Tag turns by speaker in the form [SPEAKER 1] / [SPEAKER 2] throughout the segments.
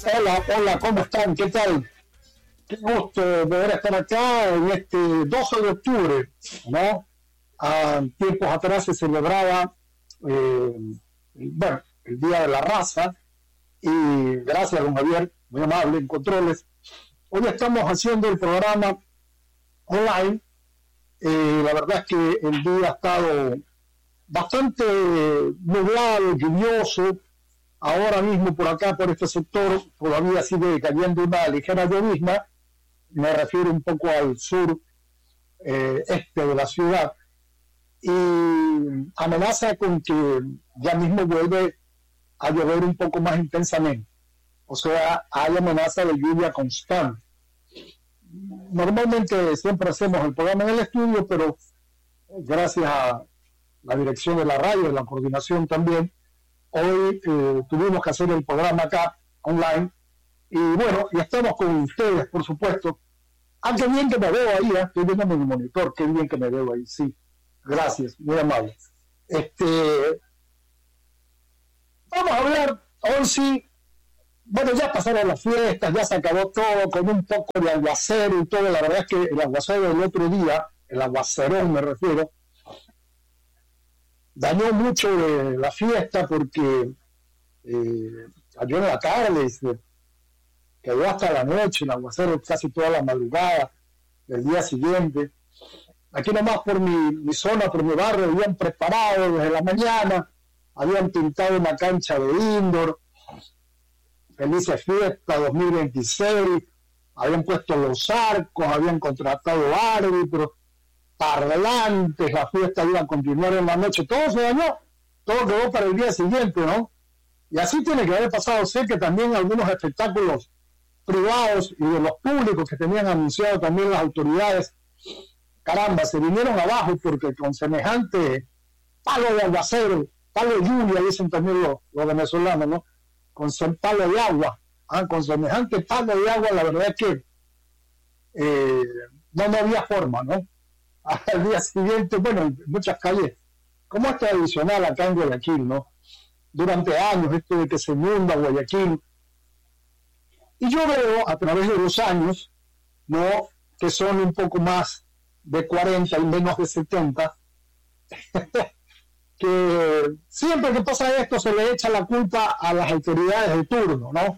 [SPEAKER 1] Hola, hola, ¿cómo están? ¿Qué tal? Qué gusto poder estar acá en este 12 de octubre, ¿no? Tiempos atrás se celebraba, eh, bueno, el Día de la Raza, y gracias a don Javier, muy amable en controles. Hoy estamos haciendo el programa online. La verdad es que el día ha estado bastante nublado, lluvioso. Ahora mismo por acá, por este sector, todavía sigue cayendo una ligera llovizna. Me refiero un poco al sur este de la ciudad. Y amenaza con que ya mismo vuelve a llover un poco más intensamente. O sea, hay amenaza de lluvia constante. Normalmente siempre hacemos el programa en el estudio, pero gracias a la dirección de la radio, de la coordinación también, hoy tuvimos que hacer el programa acá, online, y bueno, y estamos con ustedes, por supuesto. Qué bien que me veo ahí, estoy viendo mi monitor, qué bien que me veo ahí, sí. Gracias, muy amable. Vamos a hablar, hoy sí, bueno, ya pasaron las fiestas, ya se acabó todo con un poco de aguacero y todo. La verdad es que el aguacero del otro día, el aguacerón me refiero, dañó mucho de la fiesta porque cayó en la tarde, quedó hasta la noche, el aguacero casi toda la madrugada del día siguiente. Aquí nomás por mi zona, por mi barrio, habían preparado desde la mañana, habían pintado una cancha de indoor, Felices Fiesta 2026, habían puesto los arcos, habían contratado árbitros, parlantes, la fiesta iba a continuar en la noche, todo se dañó, todo quedó para el día siguiente, ¿no? Y así tiene que haber pasado. Sé que también algunos espectáculos privados y de los públicos que tenían anunciado también las autoridades, caramba, se vinieron abajo porque con semejante palo de aguacero, palo de lluvia, dicen también los venezolanos, ¿no? Con palo de agua, con semejante palo de agua, la verdad es que no había forma, ¿no? Al día siguiente, bueno, en muchas calles, como es tradicional acá en Guayaquil, ¿no? Durante años, esto de que se inunda Guayaquil. Y yo veo a través de los años, ¿no? Que son un poco más de 40 y menos de 70, que siempre que pasa esto se le echa la culpa a las autoridades de turno, ¿no?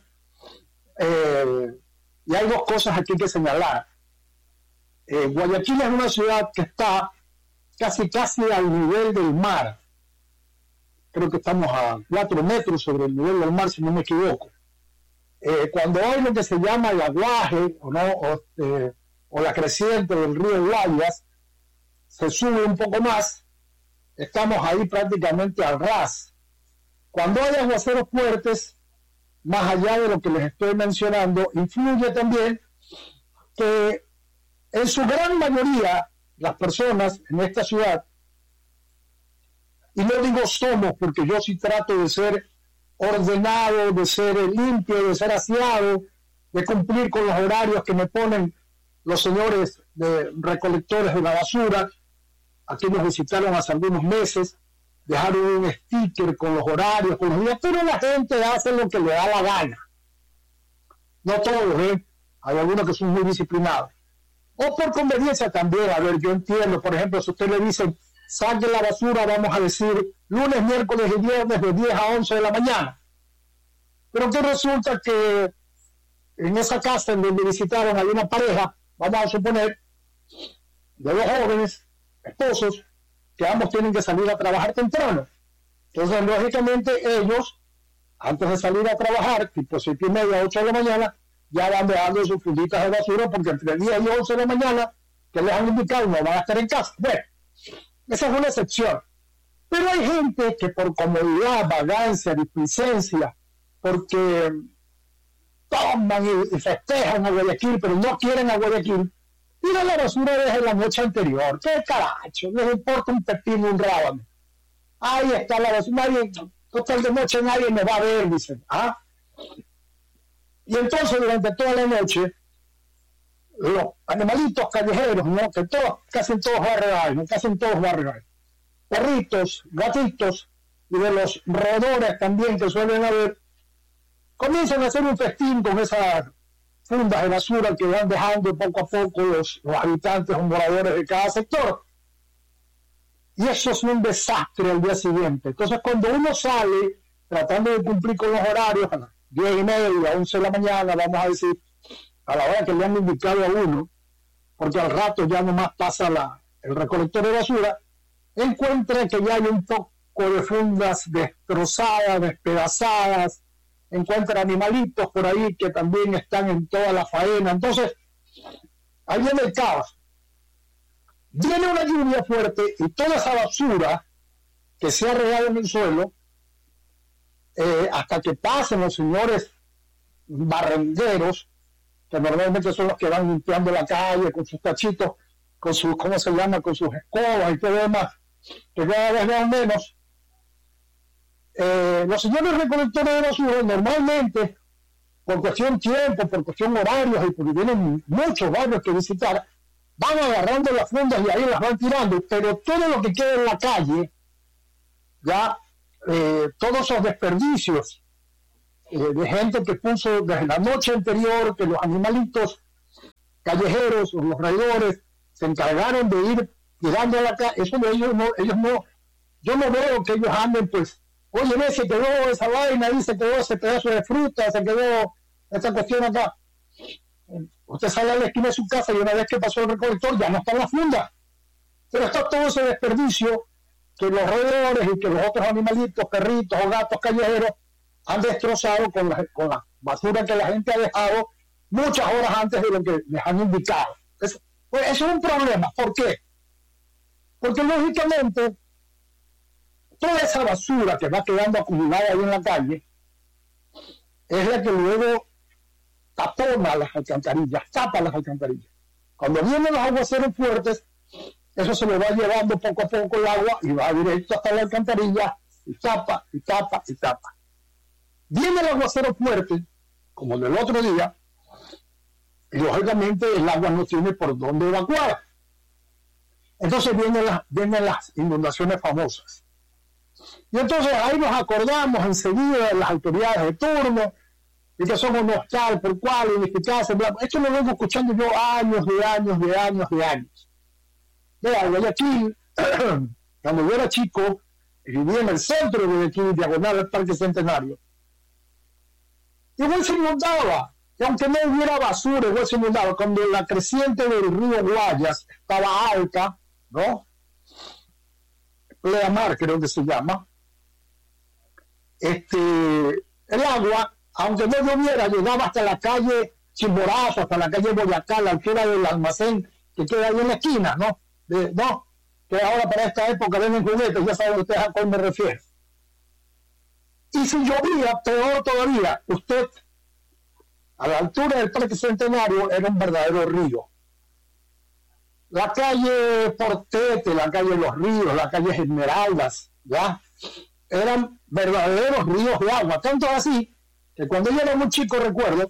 [SPEAKER 1] Y hay dos cosas aquí que señalar. Guayaquil es una ciudad que está casi al nivel del mar. Creo que estamos a 4 metros sobre el nivel del mar, si no me equivoco. Cuando hay lo que se llama el aguaje o la creciente del río Guayas, se sube un poco más, estamos ahí prácticamente al ras. Cuando hay aguaceros fuertes, más allá de lo que les estoy mencionando, influye también que en su gran mayoría las personas en esta ciudad, y no digo somos porque yo sí trato de ser ordenado, de ser limpio, de ser aseado, de cumplir con los horarios que me ponen los señores de recolectores de la basura. Aquí nos visitaron hace algunos meses, dejaron un sticker con los horarios, con los días, pero la gente hace lo que le da la gana. No todos, hay algunos que son muy disciplinados. O por conveniencia también, a ver, yo entiendo, por ejemplo, si usted le dice, saque la basura, vamos a decir, lunes, miércoles y viernes de 10 a 11 de la mañana. Pero que resulta que en esa casa en donde visitaron hay una pareja, vamos a suponer, de dos jóvenes, esposos, que ambos tienen que salir a trabajar temprano. Entonces, lógicamente, ellos, antes de salir a trabajar, tipo 7:30, 8 de la mañana, ya van dejando sus funditas de basura, porque entre 10 y 11 de la mañana, que les han indicado, no van a estar en casa. Bueno, esa es una excepción. Pero hay gente que por comodidad, vagancia, displicencia, porque toman y festejan a Guayaquil, pero no quieren a Guayaquil, tiran la basura desde la noche anterior. ¿Qué caracho? Les importa un pepino, un rábano. Ahí está la basura. Total de noche nadie me va a ver, dicen. Y entonces durante toda la noche, los animalitos callejeros, ¿no? Que casi en todos barrios hay. Perritos, gatitos, y de los roedores también que suelen haber, comienzan a hacer un festín con esas fundas de basura que van dejando poco a poco los habitantes o moradores de cada sector. Y eso es un desastre al día siguiente. Entonces, cuando uno sale tratando de cumplir con los horarios, a las 10:30, 11 de la mañana, vamos a decir, a la hora que le han indicado a uno, porque al rato ya nomás pasa el recolector de basura, encuentra que ya hay un poco de fundas destrozadas, despedazadas, encuentra animalitos por ahí que también están en toda la faena. Entonces, ahí viene el caos. Viene una lluvia fuerte y toda esa basura que se ha regado en el suelo, hasta que pasen los señores barrenderos, que normalmente son los que van limpiando la calle con sus tachitos, con sus, ¿cómo se llama?, con sus escobas y todo lo demás, que cada vez vean menos. Los señores recolectores de basura normalmente, por cuestión tiempo, por cuestión horarios y porque tienen muchos barrios que visitar, van agarrando las fundas y ahí las van tirando, pero todo lo que queda en la calle, ya todos esos desperdicios de gente que puso desde la noche anterior, que los animalitos callejeros o los raidores se encargaron de ir tirando a la calle, eso de ellos no, yo no veo que ellos anden pues, oye, ve, se quedó esa vaina ahí, se quedó ese pedazo de fruta, se quedó esta cuestión acá. Usted sale a la esquina de su casa y una vez que pasó el recolector ya no está en la funda, pero está todo ese desperdicio que los roedores y que los otros animalitos, perritos o gatos callejeros han destrozado con la basura que la gente ha dejado muchas horas antes de lo que les han indicado. Eso es un problema. ¿Por qué? Porque lógicamente toda esa basura que va quedando acumulada ahí en la calle es la que luego tapona las alcantarillas, tapa las alcantarillas. Cuando vienen los aguaceros fuertes, eso se le va llevando poco a poco el agua y va directo hasta la alcantarilla y tapa, y tapa, y tapa. Viene el aguacero fuerte, como el del otro día, y lógicamente el agua no tiene por dónde evacuar. Entonces vienen las inundaciones famosas. Y entonces ahí nos acordamos enseguida de las autoridades de turno, y que somos unos tal por cual, ineficaces, bla. Esto lo vengo escuchando yo años. Mira, Guayaquil, cuando yo era chico, vivía en el centro de Guayaquil, diagonal al Parque Centenario. Igual se inundaba, y aunque no hubiera basura, igual se inundaba. Cuando la creciente del río Guayas estaba alta, ¿no? Pleamar creo que se llama, el agua, aunque no lloviera, llegaba hasta la calle Chimborazo, hasta la calle Boyacá, a la altura del almacén que queda ahí en la esquina, ¿no? Que ahora para esta época venden juguetes, ya saben ustedes a cuál me refiero. Y si llovía, peor todavía, usted, a la altura del Parque Centenario, era un verdadero río. La calle Portete, la calle Los Ríos, la calle Esmeraldas, ¿ya? Eran verdaderos ríos de agua, tanto así que cuando yo era muy chico, recuerdo,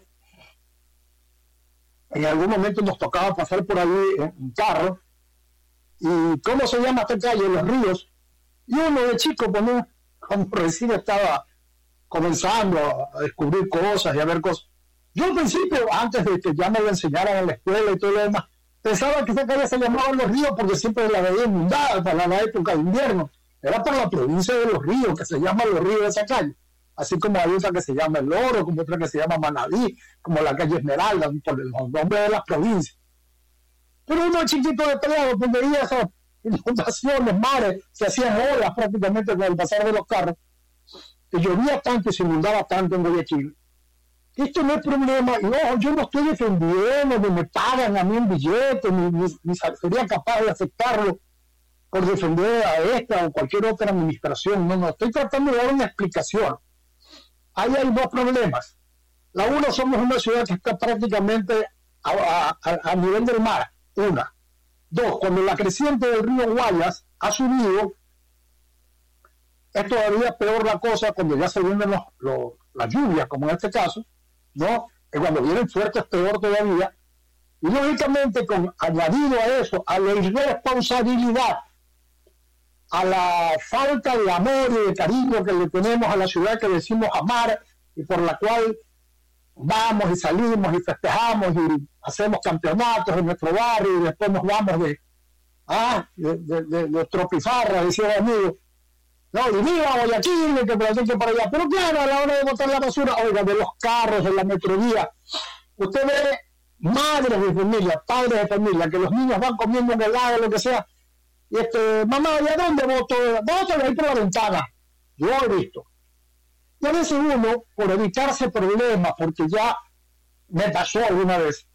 [SPEAKER 1] en algún momento nos tocaba pasar por ahí en un carro, y ¿cómo se llama esta calle? Los Ríos. Y uno de chico, cuando recién estaba comenzando a descubrir cosas y a ver cosas, yo al principio, antes de que ya me lo enseñaran en la escuela y todo lo demás, pensaba que esa calle se llamaba Los Ríos porque siempre la veía inundada para la época de invierno. Era por la provincia de Los Ríos, que se llama Los Ríos de esa calle. Así como hay otra que se llama El Oro, como otra que se llama Manabí, como la calle Esmeralda, por los nombres de las provincias. Pero uno chiquito de pelado, pues veía esas inundaciones, mares, se hacían olas prácticamente con el pasar de los carros, que llovía tanto y se inundaba tanto en Guayaquil. Esto no es problema, y ojo, yo no estoy defendiendo, ni me pagan a mí un billete, ni sería capaz de aceptarlo por defender a esta o cualquier otra administración. No, estoy tratando de dar una explicación. Ahí hay dos problemas. La uno, somos una ciudad que está prácticamente a nivel del mar. Una. Dos, cuando la creciente del río Guayas ha subido, es todavía peor la cosa cuando ya se vienen las lluvias, como en este caso, ¿no? Y cuando vienen fuertes, peor todavía. Y lógicamente, añadido a eso, a la irresponsabilidad, a la falta de amor y de cariño que le tenemos a la ciudad que decimos amar y por la cual vamos y salimos y festejamos y hacemos campeonatos en nuestro barrio y después nos vamos de tropifarra, decía el amigo. No, y viva Guayaquil, que por aquí, que por allá. Pero claro, a la hora de botar la basura, oiga, de los carros, de la metrovía, usted ve madres de familia, padres de familia, que los niños van comiendo un helado, lo que sea, y mamá, ¿y a dónde boto? Bótalo ahí por la ventana. Yo he visto. Y a veces uno, por evitarse problemas, porque ya me pasó alguna vez,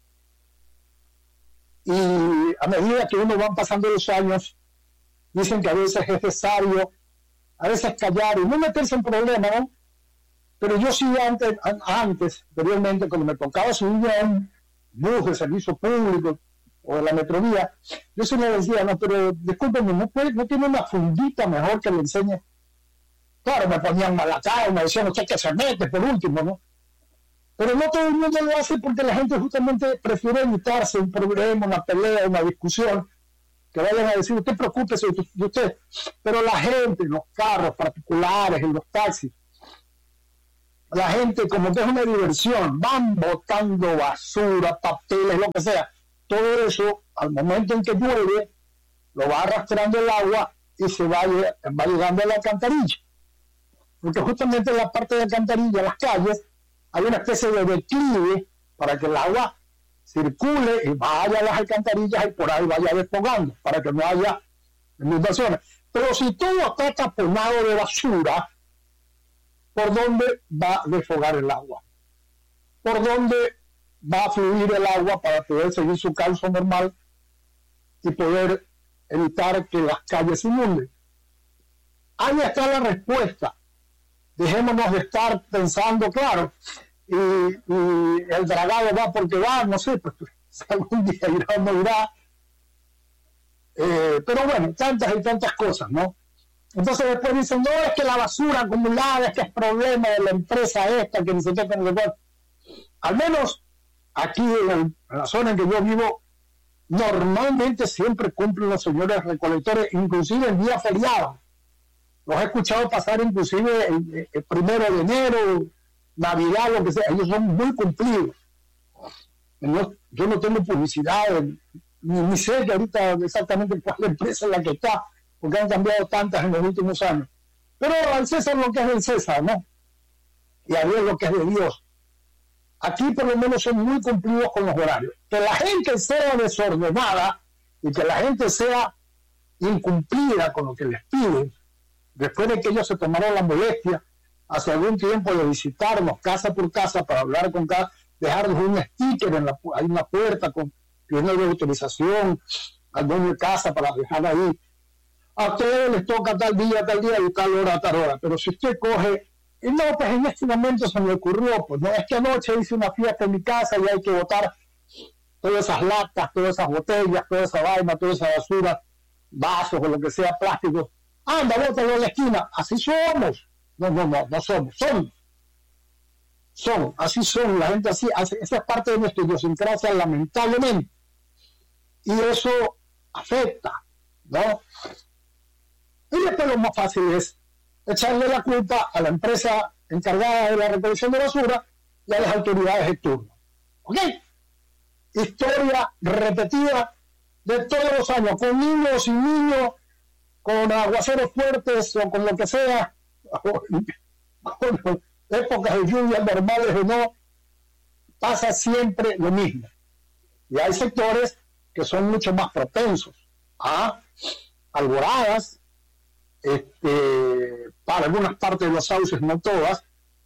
[SPEAKER 1] y a medida que uno van pasando los años, dicen que a veces es necesario, a veces callar y no meterse en problemas, ¿no? Pero yo sí antes, anteriormente, cuando me tocaba subir a un bus de servicio público o de la metrovía, yo sí le decía, no, pero discúlpenme, ¿no tiene una fundita mejor que le enseñe? Claro, me ponían mala cara, me decían, usted que se mete, por último, ¿no? Pero no todo el mundo lo hace porque la gente justamente prefiere evitarse un problema, una pelea, una discusión, que vayan a decir, usted preocúpese de usted. Pero la gente, en los carros particulares, en los taxis, la gente, como que es una diversión, van botando basura, papeles, lo que sea. Todo eso, al momento en que llueve, lo va arrastrando el agua y se va llegando a la alcantarilla. Porque justamente en la parte de la alcantarilla, las calles, hay una especie de declive para que el agua circule y vaya a las alcantarillas y por ahí vaya desfogando, para que no haya inundaciones. Pero si todo está taponado de basura, ¿por dónde va a desfogar el agua? ¿Por dónde va a fluir el agua para poder seguir su cauce normal y poder evitar que las calles se inunden? Ahí está la respuesta. Dejémonos de estar pensando, claro, y el dragado va porque va, no sé, pues algún día irá o no irá. Pero bueno, tantas y tantas cosas, ¿no? Entonces después dicen, no, es que la basura acumulada, es que es problema de la empresa esta, que ni se toca ni se toca. Al menos aquí en la zona en que yo vivo, normalmente siempre cumplen los señores recolectores, inclusive el día feriado. Los he escuchado pasar inclusive el 1 de enero, Navidad, lo que sea. Ellos son muy cumplidos. Yo no tengo publicidad, ni sé que ahorita exactamente cuál empresa es la que está, porque han cambiado tantas en los últimos años. Pero al César lo que es del César, ¿no? Y a Dios lo que es de Dios. Aquí por lo menos son muy cumplidos con los horarios. Que la gente sea desordenada y que la gente sea incumplida con lo que les piden, después de que ellos se tomaron la molestia hace algún tiempo de visitarnos casa por casa para hablar con cada, dejarnos un sticker hay una puerta con pidiendo de autorización al dueño de casa para dejar ahí. A ustedes les toca tal día y tal hora. Pero si usted coge, y no, pues en este momento se me ocurrió, pues no, es que anoche hice una fiesta en mi casa y hay que botar todas esas latas, todas esas botellas, toda esa vaina, toda esa basura, vasos o lo que sea, plásticos. Anda, bótalo en la esquina. Así somos. No somos. Son, así son, la gente así, esa es parte de nuestra idiosincrasia, lamentablemente. Y eso afecta, ¿no? Y después lo más fácil es echarle la culpa a la empresa encargada de la recolección de basura y a las autoridades de turno. ¿Ok? Historia repetida de todos los años, con niños o sin niños, con aguaceros fuertes o con lo que sea, con épocas de lluvia normales o no, pasa siempre lo mismo. Y hay sectores que son mucho más propensos a alboradas, para algunas partes de los sauces, no todas,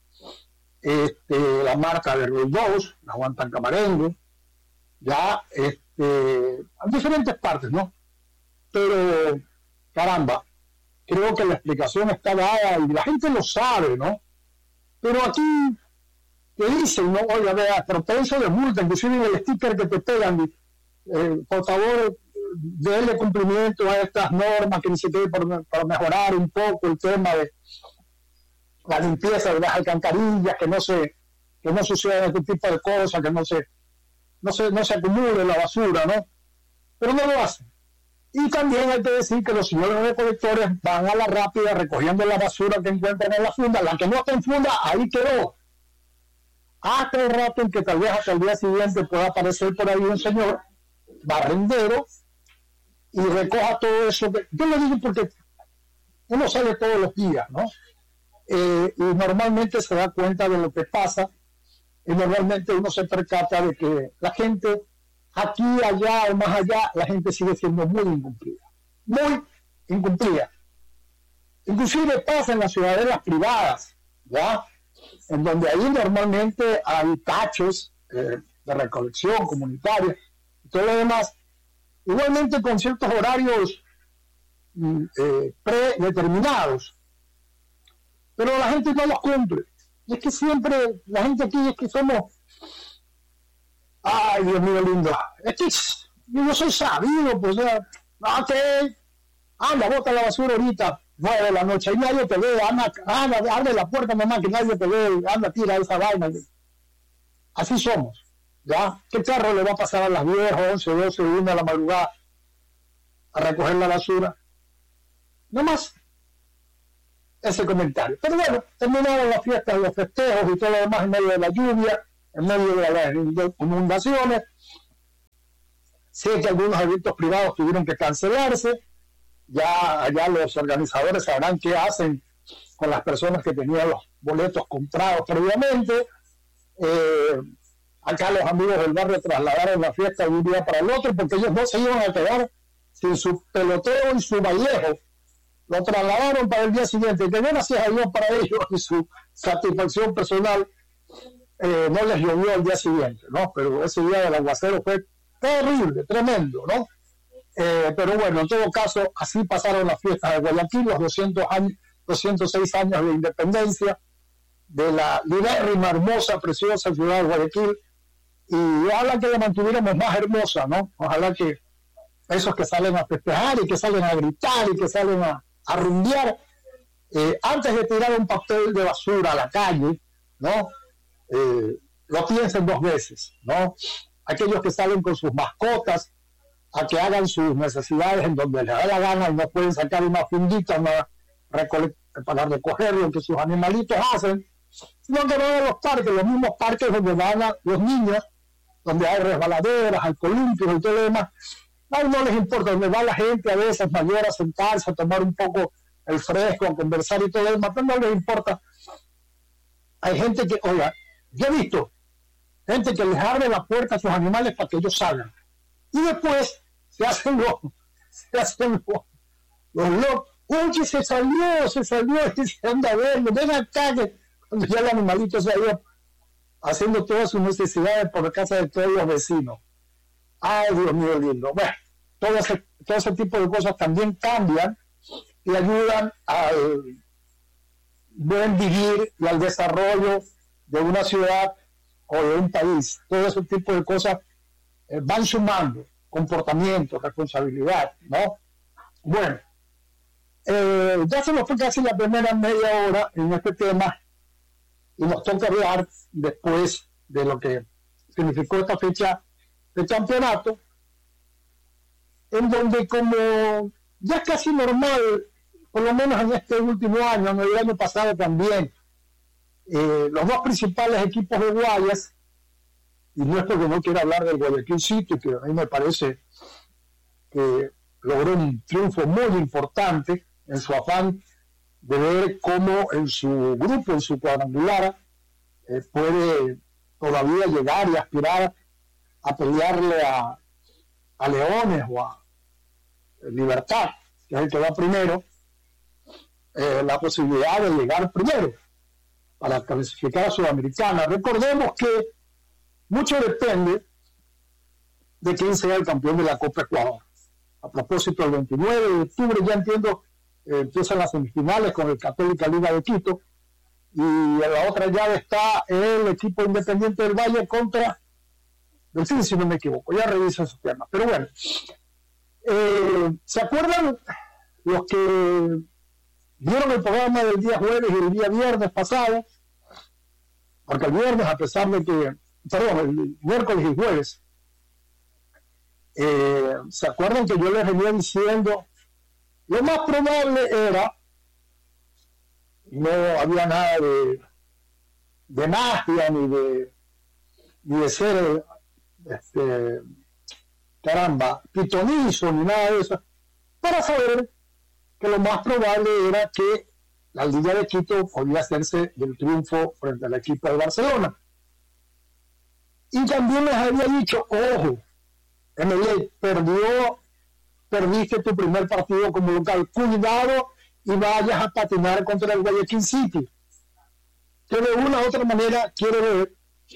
[SPEAKER 1] la marca de Roldós, la Guantancamarengo, ya, en diferentes partes, ¿no? Pero, caramba, creo que la explicación está dada y la gente lo sabe, ¿no? Pero aquí te dicen, ¿no? Oiga, vea, propenso de multa, inclusive en el sticker que te pegan, por favor, déle cumplimiento a estas normas que ni se quede para mejorar un poco el tema de la limpieza de las alcantarillas, que no suceda este tipo de cosas, que no se acumule la basura, ¿no? Pero no lo hacen. Y también hay que decir que los señores recolectores van a la rápida recogiendo la basura que encuentran en la funda. La que no está en funda, ahí quedó. hasta el rato en que tal vez hasta el día siguiente pueda aparecer por ahí un señor barrendero y recoja todo eso. Yo lo digo porque uno sale todos los días, ¿no? Y normalmente se da cuenta de lo que pasa y normalmente uno se percata de que la gente aquí, allá o más allá, la gente sigue siendo muy incumplida. Inclusive pasa en las ciudadelas privadas, ¿ya? En donde ahí normalmente hay tachos de recolección comunitaria y todo lo demás, igualmente con ciertos horarios predeterminados, pero la gente no los cumple. Y es que siempre la gente aquí es que somos, ay Dios mío lindo, es que yo soy sabido, pues, anda, bota la basura ahorita, 9 de la noche, y nadie te ve, anda, abre la puerta, mamá, que nadie te ve, anda, tira esa vaina. Así somos, ¿ya? ¿Qué carro le va a pasar a las 10, 11, 12, 1 de la madrugada a recoger la basura? No más ese comentario. Pero bueno, terminaron las fiestas, los festejos y todo lo demás en medio de la lluvia, en medio de las inundaciones. Sé que algunos eventos privados tuvieron que cancelarse. Ya allá los organizadores sabrán qué hacen con las personas que tenían los boletos comprados previamente. Acá los amigos del barrio trasladaron la fiesta de un día para el otro porque ellos no se iban a quedar sin su peloteo y su bailejo. Lo trasladaron para el día siguiente, que gracias a Dios para ellos y su satisfacción personal no les llovió el día siguiente, ¿no? Pero ese día del aguacero fue terrible, tremendo, ¿no? Pero bueno, en todo caso, así pasaron las fiestas de Guayaquil, los 206 años de independencia de la libérrima, hermosa, preciosa ciudad de Guayaquil, y ojalá que la mantuviéramos más hermosa, ¿no? Ojalá que esos que salen a festejar y que salen a gritar y que salen a rumbear, antes de tirar un papel de basura a la calle, ¿no? Lo piensen 2 veces, ¿no? Aquellos que salen con sus mascotas a que hagan sus necesidades en donde les da la gana y no pueden sacar una fundita para recoger lo que sus animalitos hacen, sino que van a los parques, los mismos parques donde van los niños, donde hay resbaladeras, hay columpios y todo lo demás. No les importa, donde va la gente a veces mayor a sentarse, a tomar un poco el fresco, a conversar y todo lo demás, pero no les importa. Hay gente que, oiga, yo he visto gente que les abre la puerta a sus animales para que ellos salgan. Y después se hacen los locos. Oye, se salió, y se anda a verlo. Ven acá, que cuando ya el animalito se ha ido haciendo todas sus necesidades por la casa de todos los vecinos. Ay, Dios mío lindo. Bueno, todo ese tipo de cosas también cambian y ayudan al buen vivir y al desarrollo de una ciudad o de un país. Todo ese tipo de cosas van sumando comportamiento, responsabilidad, ¿no? Bueno, ya se nos fue casi la primera media hora en este tema y nos toca hablar después de lo que significó esta fecha de campeonato, en donde como ya es casi normal, por lo menos en este último año, en el año pasado también, los 2 principales equipos de Guayas, y no es porque no quiera hablar del Guayaquil City, que a mí me parece que logró un triunfo muy importante en su afán de ver cómo en su grupo, en su cuadrangular, puede todavía llegar y aspirar a pelearle a Leones o a Libertad, que es el que va primero, la posibilidad de llegar primero para clasificar a Sudamericana. Recordemos que mucho depende de quién sea el campeón de la Copa Ecuador. A propósito, el 29 de octubre ya entiendo empiezan las semifinales con el Católica Liga de Quito y en la otra llave está el equipo Independiente del Valle contra Delfín, si no me equivoco. Ya reviso esos temas. Pero bueno, ¿se acuerdan los que vieron el programa del día jueves y el día viernes pasado? Porque el viernes, a pesar de que, perdón, el miércoles y jueves, ¿se acuerdan que yo les venía diciendo? Lo más probable era, no había nada de magia ni de ser pitonizo ni nada de eso, para saber que lo más probable era que la Liga de Quito podía hacerse del triunfo frente al equipo de Barcelona. Y también les había dicho, ojo, Emelec, perdiste tu primer partido como local, cuidado y vayas a patinar contra el Guayaquil City, que de una u otra manera quiere ver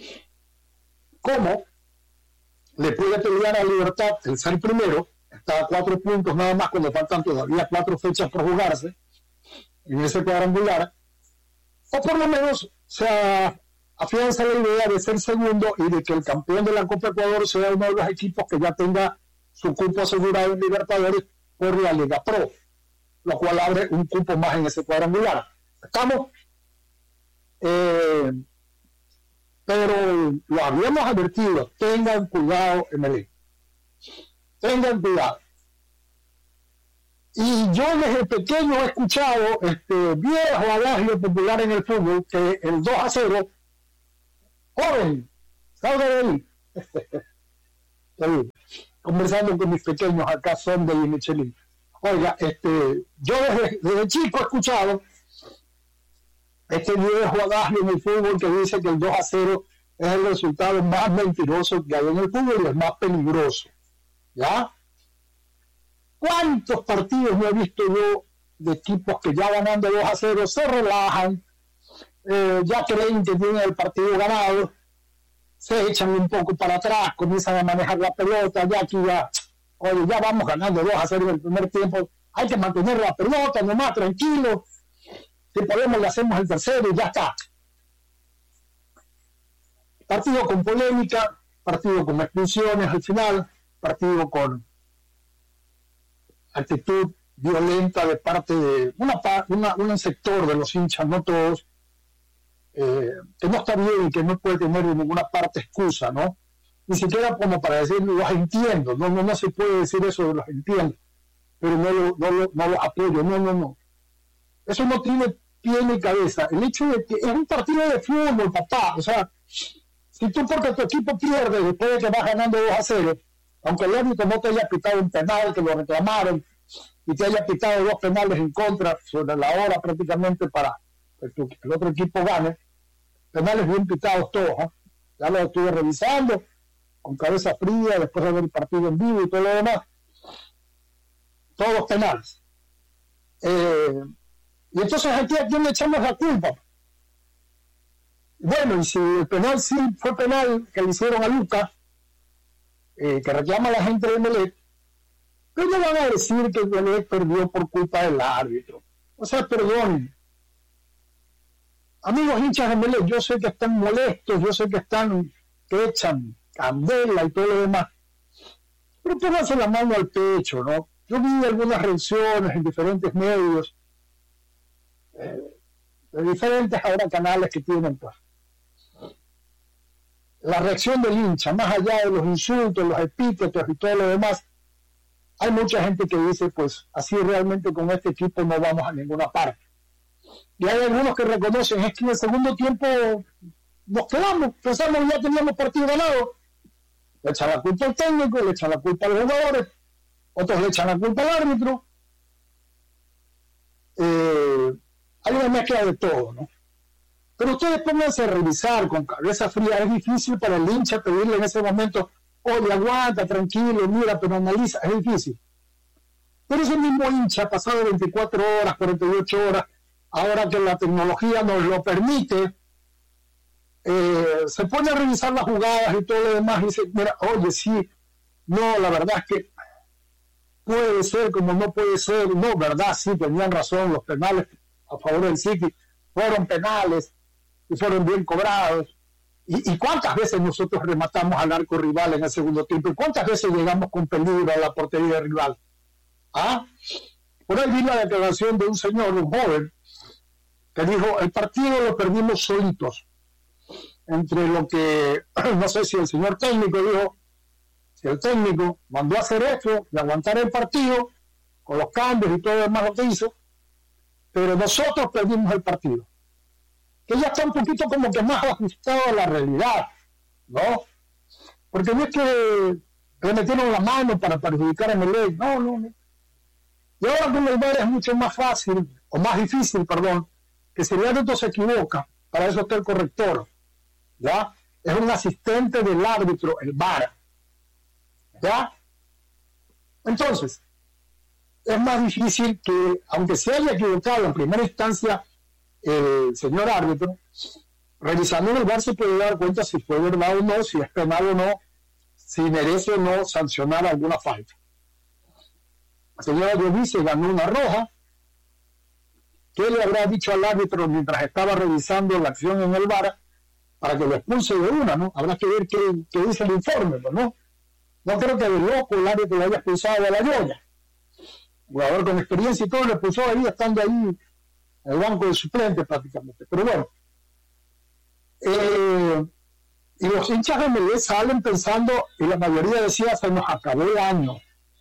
[SPEAKER 1] cómo le puede pelear a Libertad el ser primero. Está a 4 puntos nada más cuando faltan todavía 4 fechas por jugarse en ese cuadrangular, o por lo menos se afianza la idea de ser segundo y de que el campeón de la Copa Ecuador sea uno de los equipos que ya tenga su cupo asegurado en Libertadores por la Liga Pro, lo cual abre un cupo más en ese cuadrangular. ¿Estamos? Pero lo habíamos advertido, tengan cuidado, Emelec, tengan cuidado. Y yo desde pequeño he escuchado viejo adagio popular en el fútbol, que el 2-0, joven, salga de ahí. Estoy conversando con mis pequeños acá, Sonde y Michelin. Oiga, yo desde chico he escuchado este viejo adagio en el fútbol que dice que el 2-0 es el resultado más mentiroso que hay en el fútbol y el más peligroso. ¿Ya? ¿Cuántos partidos no he visto yo de equipos que ya ganando 2-0 se relajan, ya creen que tienen el partido ganado, se echan un poco para atrás, comienzan a manejar la pelota, ya vamos ganando 2-0 en el primer tiempo, hay que mantener la pelota nomás, tranquilo, si podemos le hacemos el tercero y ya está. Partido con polémica, partido con expulsiones al final, partido con actitud violenta de parte de un sector de los hinchas, no todos, que no está bien y que no puede tener de ninguna parte excusa, ¿no? Ni siquiera como para decir, los entiendo, no se puede decir eso de los entiendo, pero no los apoyo, no. Eso no tiene pie ni cabeza. El hecho de que es un partido de fútbol, papá, o sea, si tú porque tu equipo pierde después de que vas ganando 2-0, aunque el árbitro no te haya pitado un penal, que lo reclamaron, y te haya pitado 2 penales en contra sobre la hora prácticamente para que el otro equipo gane, penales bien pitados todos, ¿eh? Ya lo estuve revisando con cabeza fría después de ver el partido en vivo y todo lo demás, todos penales. Y entonces aquí a quién le echamos la culpa. Bueno, y si el penal sí fue penal que le hicieron a Lucas, que reclama a la gente de Emelec, pero no van a decir que Emelec perdió por culpa del árbitro. O sea, perdón. Amigos hinchas de Emelec, yo sé que están molestos, yo sé que echan candela y todo lo demás, pero pónganse la mano al pecho, ¿no? Yo vi algunas reacciones en diferentes medios, de diferentes ahora canales que tienen, pues. La reacción del hincha, más allá de los insultos, los epítetos y todo lo demás, hay mucha gente que dice, pues, así realmente con este equipo no vamos a ninguna parte. Y hay algunos que reconocen, es que en el segundo tiempo nos quedamos, pensamos que ya teníamos partido ganado. Le echan la culpa al técnico, le echan la culpa a los jugadores, otros le echan la culpa al árbitro. Hay una mezcla de todo, ¿no? Pero ustedes pónganse a revisar con cabeza fría. Es difícil para el hincha pedirle en ese momento, oye, aguanta, tranquilo, mira, pero analiza. Es difícil. Pero ese mismo hincha, pasado 24 horas, 48 horas, ahora que la tecnología nos lo permite, se pone a revisar las jugadas y todo lo demás y dice, mira, oye, sí, no, la verdad es que puede ser como no puede ser. No, verdad, sí, tenían razón, los penales a favor del City fueron penales y fueron bien cobrados. ¿Y cuántas veces nosotros rematamos al arco rival en el segundo tiempo? ¿Y cuántas veces llegamos con peligro a la portería rival? ¿Ah? Por ahí vi la declaración de un señor, un joven, que dijo, el partido lo perdimos solitos. Entre lo que, no sé si el señor técnico dijo, si el técnico mandó a hacer esto y aguantar el partido, con los cambios y todo lo demás lo que hizo, pero nosotros perdimos el partido. que ya está un poquito como que más ajustado a la realidad, ¿no? Porque no es que le metieron la mano para perjudicar a Emelec, no. Y ahora con el VAR es mucho más fácil, o más difícil, perdón, que si el árbitro se equivoca, para eso está el corrector, ¿ya? Es un asistente del árbitro, el VAR, ¿ya? Entonces, es más difícil que, aunque se haya equivocado en primera instancia el señor árbitro, revisando en el VAR se puede dar cuenta si fue verdad o no, si es penal o no, si merece o no sancionar alguna falta. La señora Llovice ganó una roja. ¿Qué le habrá dicho al árbitro mientras estaba revisando la acción en el VAR para que lo expulse de una, ¿no? Habrá que ver qué dice el informe, ¿no? No creo que de loco el árbitro lo haya expulsado de la Lloya. Jugador con experiencia y todo lo expulsó ahí, estando ahí en el banco de suplentes prácticamente. Pero bueno, y los hinchas de Melé salen pensando, y la mayoría decía, se nos acabó el año.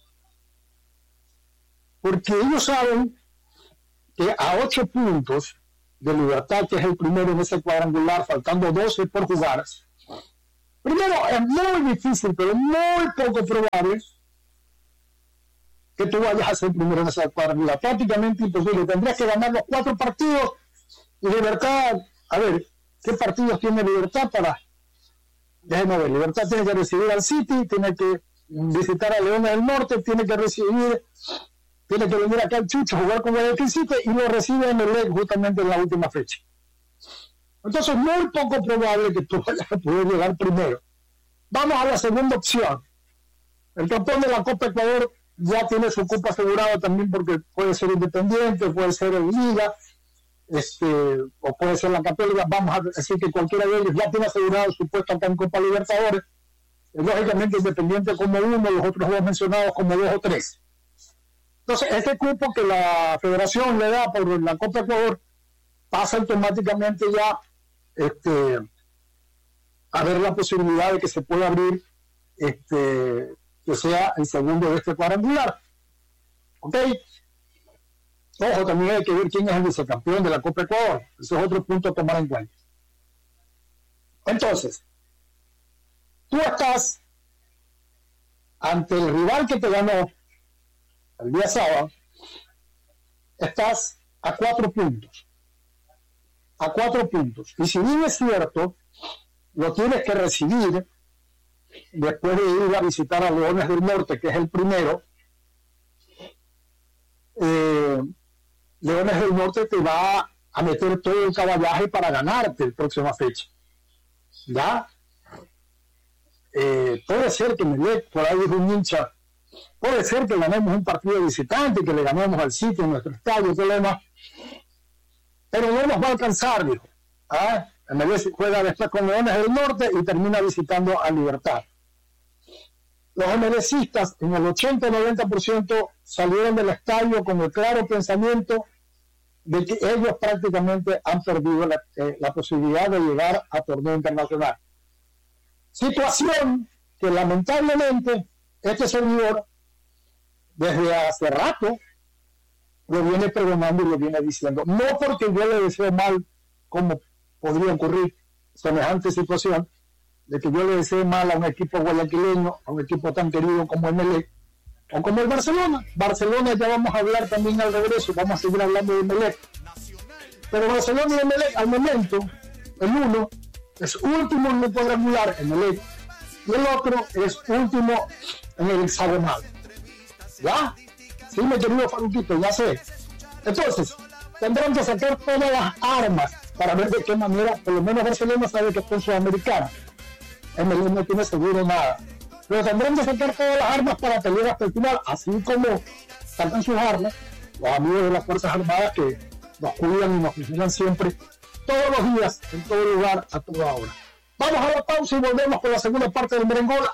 [SPEAKER 1] Porque ellos saben que a 8 puntos de Libertad, que es el primero en ese cuadrangular, faltando 12 por jugar, primero es muy difícil, pero muy poco probable que tú vayas a ser primero en ese cuadrangular. Prácticamente imposible. Tendrías que ganar los 4 partidos y Libertad, a ver, ¿qué partidos tiene Libertad para? Déjenme ver, Libertad tiene que recibir al City, tiene que visitar a Leones del Norte, tiene que venir acá al Chucho, jugar con Guayaquil City y lo recibe en el justamente en la última fecha. Entonces, muy poco probable que tú vayas a poder llegar primero. Vamos a la segunda opción. El campeón de la Copa Ecuador ya tiene su cupo asegurado también porque puede ser Independiente, puede ser en Liga, o puede ser la Católica. Vamos a decir que cualquiera de ellos ya tiene asegurado su puesto acá en Copa Libertadores. Lógicamente Independiente como uno, los otros dos mencionados como 2 o 3. Entonces, este cupo que la federación le da por la Copa Ecuador pasa automáticamente ya a ver la posibilidad de que se pueda abrir que sea el segundo de este cuadrangular. ¿Ok? Ojo, también hay que ver quién es el vicecampeón de la Copa Ecuador. Ese es otro punto a tomar en cuenta. Entonces, tú estás ante el rival que te ganó el día sábado, estás a 4 puntos. A 4 puntos. Y si bien es cierto, lo tienes que recibir después de ir a visitar a Leones del Norte, que es el primero. Leones del Norte te va a meter todo el caballaje para ganarte la próxima fecha. ¿Ya? Puede ser que Melec, por ahí es un hincha, puede ser que ganemos un partido de visitante, que le ganemos al sitio en nuestro estadio, problema, pero no nos va a alcanzar, dijo. Melec juega después con Leones del Norte y termina visitando a Libertad. Los MLCistas en el 80-90% salieron del estadio con el claro pensamiento de que ellos prácticamente han perdido la posibilidad de llegar a torneo internacional. Situación que lamentablemente este servidor desde hace rato lo viene pregonando y lo viene diciendo. No porque yo le deseo mal como podría ocurrir semejante situación, de que yo le desee mal a un equipo guayaquileño, a un equipo tan querido como el Melec, o como el Barcelona. Barcelona ya vamos a hablar también al regreso, vamos a seguir hablando de Melec. Pero Barcelona y el Melec, al momento, el uno es último en el cuadrangular, en Melec, y el otro es último en el hexagonal. ¿Ya? Sí, mi querido Faruquito, ya sé. Entonces, tendrán que sacar todas las armas para ver de qué manera, por lo menos Barcelona sabe que es con Sudamericana. El Melec no tiene seguro nada. Pero tendrán que sacar todas las armas para pelear hasta el final, así como sacan sus armas los amigos de las Fuerzas Armadas que nos cuidan y nos vigilan siempre, todos los días, en todo lugar, a toda hora. Vamos a la pausa y volvemos con la segunda parte del merengón.